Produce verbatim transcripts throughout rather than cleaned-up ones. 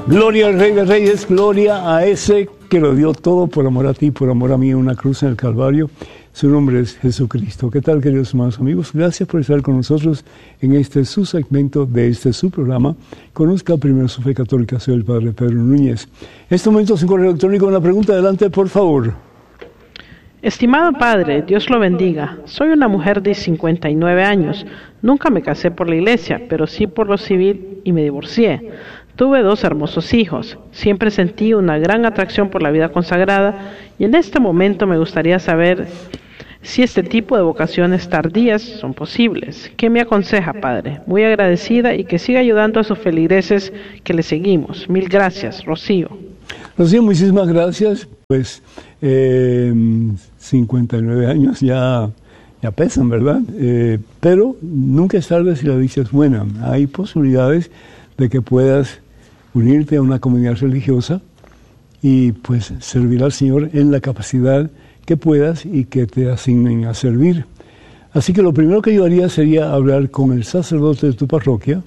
Gloria al Rey de Reyes, gloria a ese que lo dio todo por amor a ti, por amor a mí, en una cruz en el Calvario. Su nombre es Jesucristo. ¿Qué tal, queridos hermanos amigos? Gracias por estar con nosotros en este su segmento de este su programa. Conozca primero su fe católica. Soy el Padre Pedro Núñez. En este momento, sin correo electrónico, una pregunta. Adelante, por favor. Estimado Padre, Dios lo bendiga. Soy una mujer de cincuenta y nueve años. Nunca me casé por la iglesia, pero sí por lo civil y me divorcié. Tuve dos hermosos hijos. Siempre sentí una gran atracción por la vida consagrada y en este momento me gustaría saber si este tipo de vocaciones tardías son posibles. ¿Qué me aconseja, Padre? Muy agradecida y que siga ayudando a sus feligreses que le seguimos. Mil gracias, Rocío. Rocío, muchísimas gracias. Pues eh, cincuenta y nueve años ya, ya pesan, ¿verdad? Eh, pero nunca es tarde si la dicha es buena. Hay posibilidades de que puedas unirte a una comunidad religiosa y pues servir al Señor en la capacidad que puedas y que te asignen a servir. Así que lo primero que yo haría sería hablar con el sacerdote de tu parroquia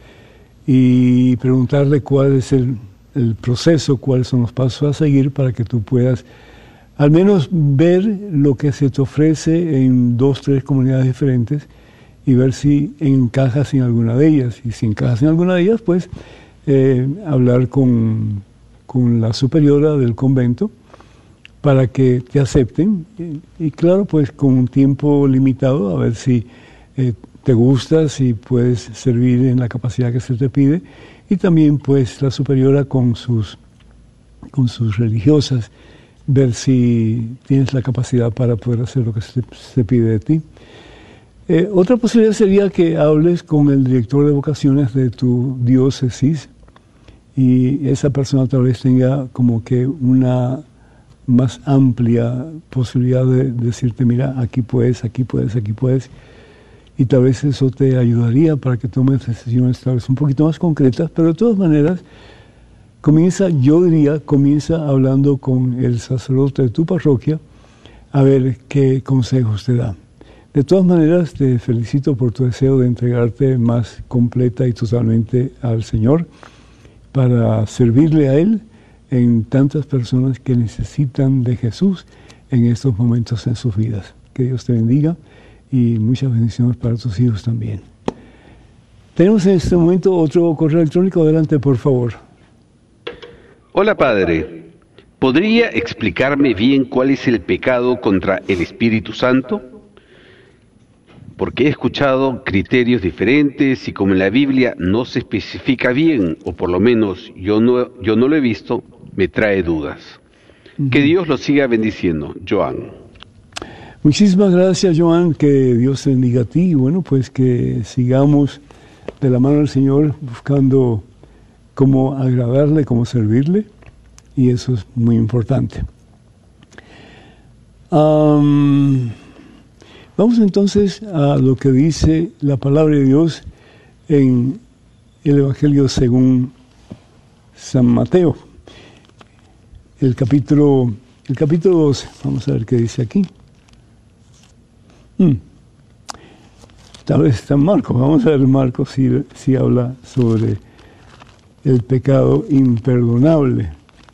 y preguntarle cuál es el, el proceso, cuáles son los pasos a seguir para que tú puedas al menos ver lo que se te ofrece en dos, tres comunidades diferentes y ver si encajas en alguna de ellas. Y si encajas en alguna de ellas, pues eh, hablar con, con la superiora del convento para que te acepten. Y, y claro, pues con un tiempo limitado, a ver si eh, te gusta, si puedes servir en la capacidad que se te pide. Y también pues la superiora con sus, con sus religiosas, ver si tienes la capacidad para poder hacer lo que se, se pide de ti. Eh, otra posibilidad sería que hables con el director de vocaciones de tu diócesis y esa persona tal vez tenga como que una más amplia posibilidad de decirte, mira, aquí puedes, aquí puedes, aquí puedes, y tal vez eso te ayudaría para que tomes decisiones tal vez un poquito más concretas, pero de todas maneras, comienza, yo diría, comienza hablando con el sacerdote de tu parroquia a ver qué consejos te da. De todas maneras, te felicito por tu deseo de entregarte más completa y totalmente al Señor para servirle a Él en tantas personas que necesitan de Jesús en estos momentos en sus vidas. Que Dios te bendiga y muchas bendiciones para tus hijos también. Tenemos en este momento otro correo electrónico. Adelante, por favor. Hola, Padre. ¿Podría explicarme bien cuál es el pecado contra el Espíritu Santo? Porque he escuchado criterios diferentes y como en la Biblia no se especifica bien, o por lo menos yo no, yo no lo he visto, me trae dudas. Uh-huh. Que Dios lo siga bendiciendo. Joan. Muchísimas gracias, Joan, que Dios te bendiga a ti y bueno, pues que sigamos de la mano del Señor buscando cómo agradarle, cómo servirle y eso es muy importante. Um, Vamos entonces a lo que dice la palabra de Dios en el Evangelio según San Mateo, el capítulo, el capítulo doce. Vamos a ver qué dice aquí. Hmm. Tal vez está en Marcos. Vamos a ver Marcos si, si habla sobre el pecado imperdonable.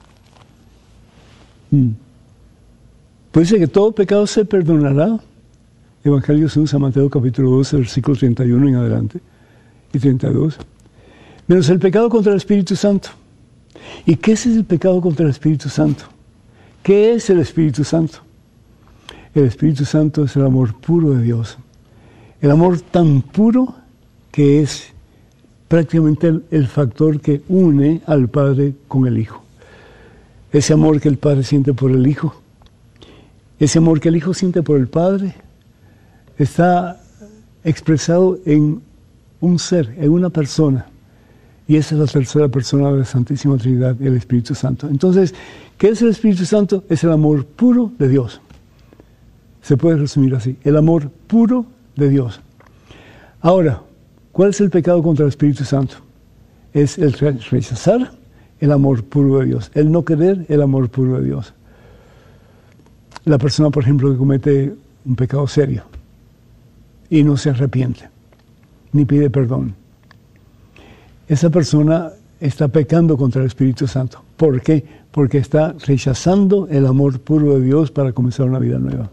Hmm. Pues dice que todo pecado se perdonará. Evangelio según San Mateo, capítulo doce, versículos treinta y uno en adelante, y treinta y dos. Menos el pecado contra el Espíritu Santo. ¿Y qué es el pecado contra el Espíritu Santo? ¿Qué es el Espíritu Santo? El Espíritu Santo es el amor puro de Dios. El amor tan puro que es prácticamente el, el factor que une al Padre con el Hijo. Ese amor que el Padre siente por el Hijo, ese amor que el Hijo siente por el Padre, está expresado en un ser, en una persona. Y esa es la tercera persona de la Santísima Trinidad, el Espíritu Santo. Entonces, ¿qué es el Espíritu Santo? Es el amor puro de Dios. Se puede resumir así, el amor puro de Dios. Ahora, ¿cuál es el pecado contra el Espíritu Santo? Es el rechazar el amor puro de Dios, el no querer el amor puro de Dios. La persona, por ejemplo, que comete un pecado serio y no se arrepiente, ni pide perdón. Esa persona está pecando contra el Espíritu Santo. ¿Por qué? Porque está rechazando el amor puro de Dios para comenzar una vida nueva.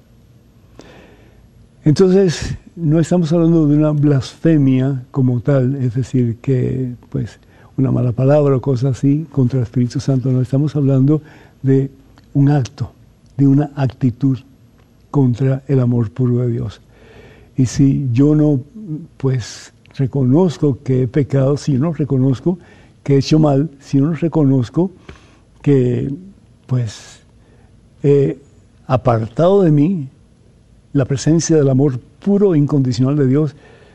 Entonces, no estamos hablando de una blasfemia como tal, es decir, que pues una mala palabra o cosas así contra el Espíritu Santo. No, estamos hablando de un acto, de una actitud contra el amor puro de Dios. Y si yo no, pues, reconozco que he pecado, si yo no reconozco que he hecho mal, si yo no reconozco que, pues, he apartado de mí la presencia del amor puro e incondicional de Dios,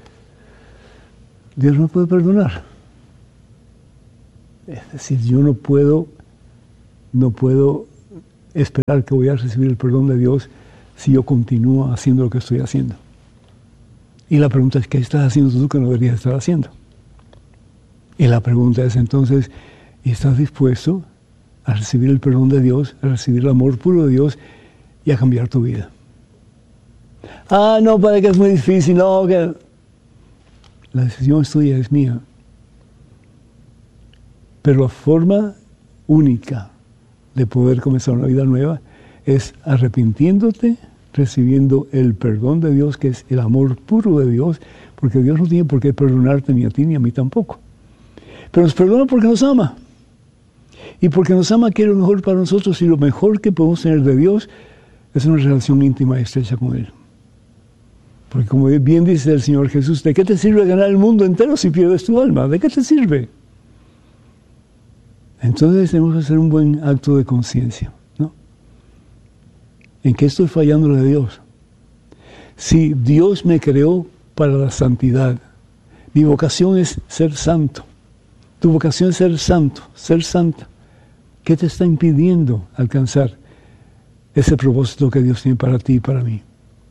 Dios no puede perdonar. Es decir, yo no puedo, no puedo esperar que voy a recibir el perdón de Dios si yo continúo haciendo lo que estoy haciendo. Y la pregunta es, ¿qué estás haciendo tú que no deberías estar haciendo? Y la pregunta es entonces, ¿y estás dispuesto a recibir el perdón de Dios, a recibir el amor puro de Dios y a cambiar tu vida? Ah, no, para que es muy difícil, no, que... La decisión es tuya, es mía. Pero la forma única de poder comenzar una vida nueva es arrepintiéndote, recibiendo el perdón de Dios, que es el amor puro de Dios, porque Dios no tiene por qué perdonarte ni a ti ni a mí tampoco. Pero nos perdona porque nos ama. Y porque nos ama quiere lo mejor para nosotros, y lo mejor que podemos tener de Dios es una relación íntima y estrecha con Él. Porque como bien dice el Señor Jesús, ¿de qué te sirve ganar el mundo entero si pierdes tu alma? ¿De qué te sirve? Entonces tenemos que hacer un buen acto de conciencia, ¿no? ¿En qué estoy fallándole a Dios? Si Dios me creó para la santidad, mi vocación es ser santo. Tu vocación es ser santo, ser santa. ¿Qué te está impidiendo alcanzar ese propósito que Dios tiene para ti y para mí?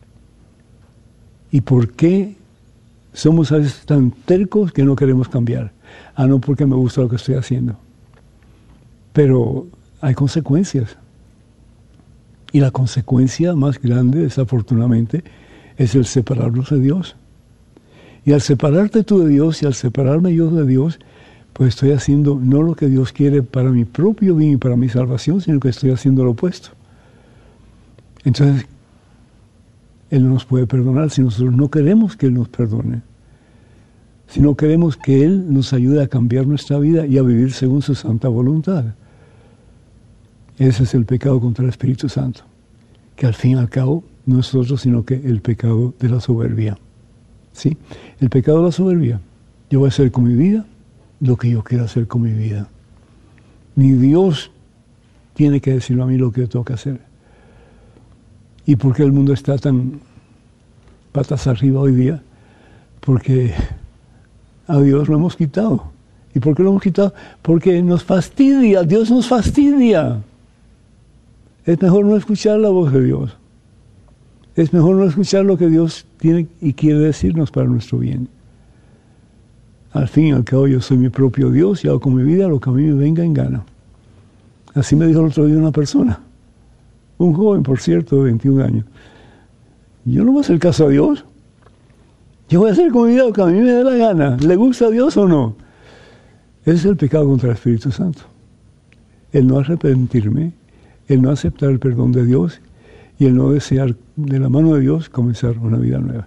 ¿Y por qué somos a veces tan tercos que no queremos cambiar? Ah, no, porque me gusta lo que estoy haciendo. Pero hay consecuencias. Y la consecuencia más grande, desafortunadamente, es el separarnos de Dios. Y al separarte tú de Dios y al separarme yo de Dios, pues estoy haciendo no lo que Dios quiere para mi propio bien y para mi salvación, sino que estoy haciendo lo opuesto. Entonces, Él no nos puede perdonar si nosotros no queremos que Él nos perdone. Si no queremos que Él nos ayude a cambiar nuestra vida y a vivir según su santa voluntad. Ese es el pecado contra el Espíritu Santo, que al fin y al cabo no es otro sino que el pecado de la soberbia. ¿Sí? El pecado de la soberbia. Yo voy a hacer con mi vida lo que yo quiero hacer con mi vida. Ni Dios tiene que decirme a mí lo que yo tengo que hacer. ¿Y por qué el mundo está tan patas arriba hoy día? Porque a Dios lo hemos quitado. ¿Y por qué lo hemos quitado? Porque nos fastidia, Dios nos fastidia. Es mejor no escuchar la voz de Dios. Es mejor no escuchar lo que Dios tiene y quiere decirnos para nuestro bien. Al fin y al cabo yo soy mi propio Dios y hago con mi vida lo que a mí me venga en gana. Así me dijo el otro día una persona. Un joven, por cierto, de veintiún años. Yo no voy a hacer caso a Dios. Yo voy a hacer con mi vida lo que a mí me dé la gana. ¿Le gusta a Dios o no? Ese es el pecado contra el Espíritu Santo. El no arrepentirme, el no aceptar el perdón de Dios y el no desear de la mano de Dios comenzar una vida nueva.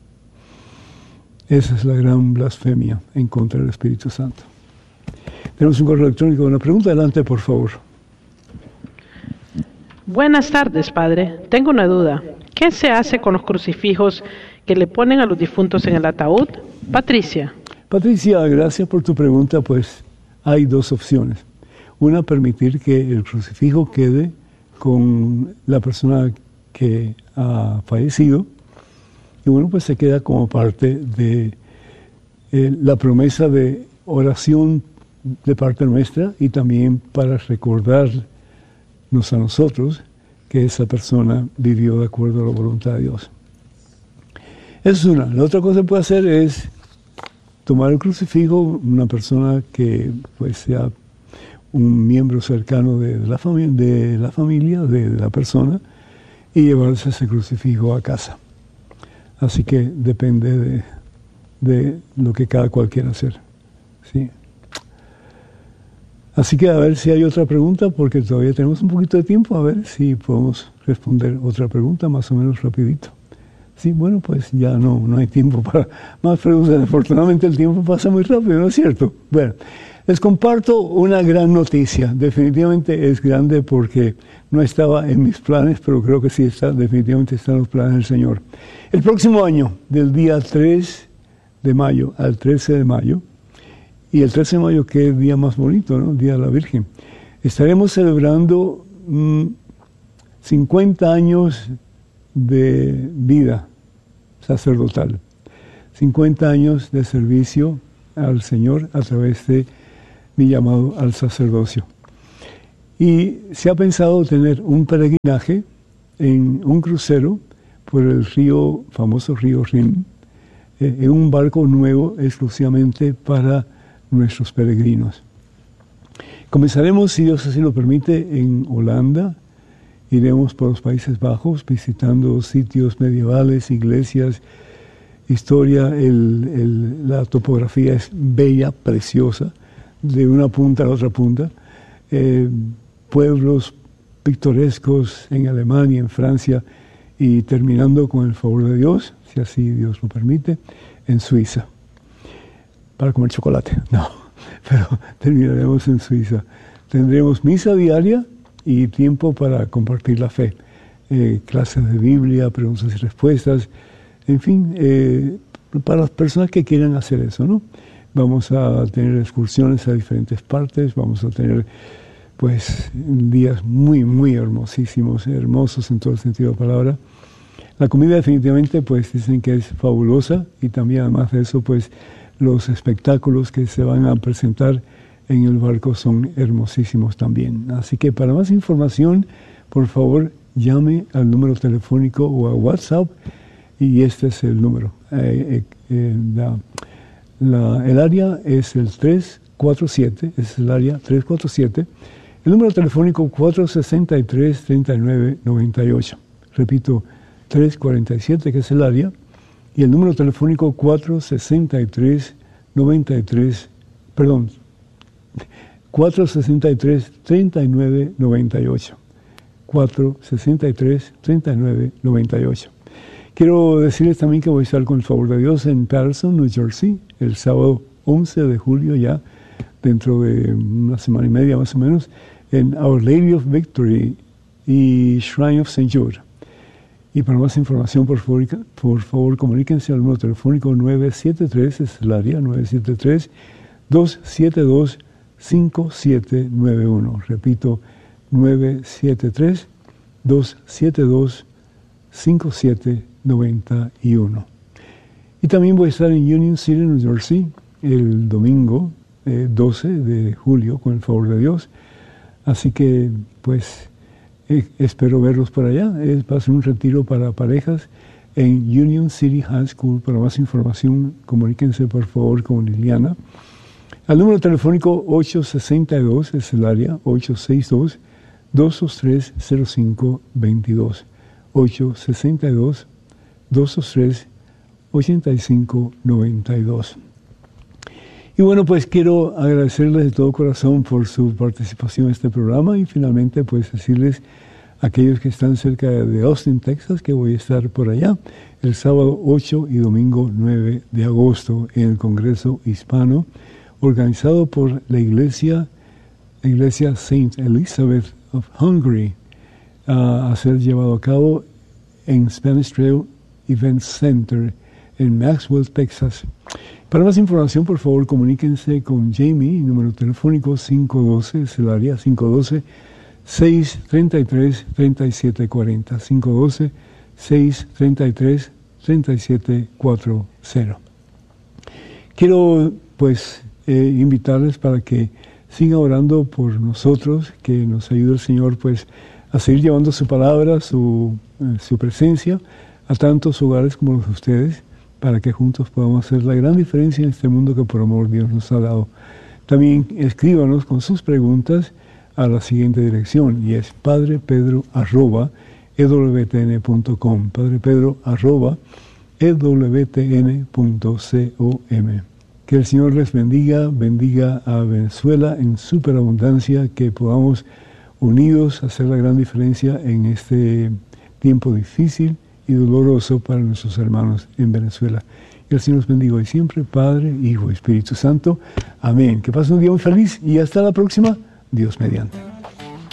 Esa es la gran blasfemia en contra del Espíritu Santo. Tenemos un correo electrónico. Una pregunta, adelante, por favor. Buenas tardes, padre. Tengo una duda. ¿Qué se hace con los crucifijos que le ponen a los difuntos en el ataúd? Patricia. Patricia, gracias por tu pregunta. Pues hay dos opciones. Una, permitir que el crucifijo quede con la persona que ha fallecido. Y bueno, pues se queda como parte de eh, la promesa de oración de parte nuestra y también para recordarnos a nosotros que esa persona vivió de acuerdo a la voluntad de Dios. Esa es una. La otra cosa que puede hacer es tomar el crucifijo, una persona que pues sea un miembro cercano de la, fami- de la familia, de, de la persona, y llevarse ese crucifijo a casa. Así que depende de, de lo que cada cual quiera hacer. ¿Sí? Así que a ver si hay otra pregunta, porque todavía tenemos un poquito de tiempo, a ver si podemos responder otra pregunta más o menos rapidito. Sí, bueno, pues ya no, no hay tiempo para más preguntas. Afortunadamente el tiempo pasa muy rápido, ¿no es cierto? Bueno, les comparto una gran noticia. Definitivamente es grande porque no estaba en mis planes, pero creo que sí está, definitivamente está en los planes del Señor. El próximo año, del día tres de mayo al trece de mayo, y el trece de mayo, qué día más bonito, ¿no? El Día de la Virgen. Estaremos celebrando mmm, cincuenta años de vida sacerdotal, cincuenta años de servicio al Señor a través de mi llamado al sacerdocio. Y se ha pensado tener un peregrinaje en un crucero por el río, famoso río Rin, eh, en un barco nuevo exclusivamente para nuestros peregrinos. Comenzaremos, si Dios así lo permite, en Holanda. Iremos por los Países Bajos visitando sitios medievales, iglesias, historia. El, el, la topografía es bella, preciosa, de una punta a la otra punta. Eh, pueblos pintorescos en Alemania, en Francia, y terminando con el favor de Dios, si así Dios lo permite, en Suiza. Para comer chocolate, no, pero terminaremos en Suiza. Tendremos misa diaria y tiempo para compartir la fe, eh, clases de Biblia, preguntas y respuestas, en fin, eh, para las personas que quieran hacer eso, ¿no? Vamos a tener excursiones a diferentes partes, vamos a tener, pues, días muy, muy hermosísimos, hermosos en todo el sentido de la palabra. La comida definitivamente, pues, dicen que es fabulosa, y también, además de eso, pues, los espectáculos que se van a presentar en el barco son hermosísimos también. Así que para más información, por favor, llame al número telefónico o a WhatsApp, y este es el número. Eh, eh, la, la, el área es el tres cuatro siete, es el área tres cuatro siete, el número telefónico cuatro seis tres, tres nueve nueve ocho. Repito, tres cuatro siete, que es el área, y el número telefónico cuatro seis tres, nueve tres, perdón, cuatro seis tres, tres nueve nueve ocho. cuatro seis tres, tres nueve nueve ocho. Quiero decirles también que voy a estar con el favor de Dios en Patterson, New Jersey, el sábado once de julio, ya dentro de una semana y media más o menos, en Our Lady of Victory y Shrine of Saint Jude. Y para más información, por favor, por favor comuníquense al número telefónico nueve siete tres, es el área, nueve siete tres, dos siete dos, cinco siete nueve uno. Repito, nueve siete tres, dos siete dos, cinco siete nueve uno. Y también voy a estar en Union City, New Jersey, el domingo eh, doce de julio, con el favor de Dios. Así que, pues, Eh, espero verlos por allá. Es, va a ser un retiro para parejas en Union City High School. Para más información, comuníquense por favor con Liliana. Al número telefónico ocho seis dos, es el área, ocho seis dos, dos dos tres, cero cinco dos dos. ocho seis dos, dos dos tres, ocho cinco nueve dos. Y bueno, pues quiero agradecerles de todo corazón por su participación en este programa, y finalmente pues decirles a aquellos que están cerca de Austin, Texas, que voy a estar por allá el sábado ocho y domingo nueve de agosto en el Congreso Hispano, organizado por la iglesia, la iglesia Saint Elizabeth of Hungary, a ser llevado a cabo en Spanish Trail Event Center en Maxwell, Texas. Para más información, por favor, comuníquense con Jamie, número telefónico cinco uno dos, es el área cinco uno dos, seis tres tres, tres siete cuatro cero, cinco uno dos, seis tres tres, tres siete cuatro cero. Quiero, pues, eh, invitarles para que sigan orando por nosotros, que nos ayude el Señor, pues, a seguir llevando su palabra, su, eh, su presencia a tantos hogares como los de ustedes, para que juntos podamos hacer la gran diferencia en este mundo que por amor Dios nos ha dado. También escríbanos con sus preguntas a la siguiente dirección, y es padrepedro arroba e w t n punto com, padrepedro arroba e w t n punto com. Que el Señor les bendiga, bendiga a Venezuela en superabundancia, que podamos unidos hacer la gran diferencia en este tiempo difícil y doloroso para nuestros hermanos en Venezuela. Que el Señor los bendiga hoy siempre, Padre, Hijo y Espíritu Santo. Amén. Que pasen un día muy feliz y hasta la próxima, Dios mediante.